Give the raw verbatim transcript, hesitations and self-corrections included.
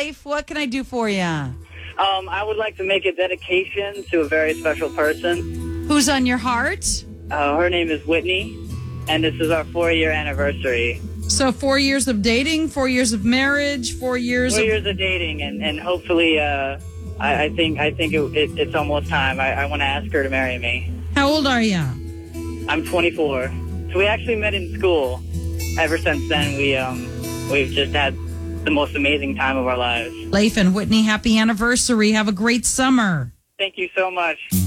Leif. What can I do for you? Um, I would like to make a dedication to a very special person. Who's on your heart? Uh, her name is Whitney, and this is our four-year anniversary. So four years of dating, four years of marriage, four years Four of... years of dating, and, and hopefully, uh, I, I think I think it, it, it's almost time. I, I want to ask her to marry me. How old are you? I'm twenty-four. So we actually met in school. Ever since then, we, um, we've just had the most amazing time of our lives. Leif and Whitney, happy anniversary. Have a great summer. Thank you so much.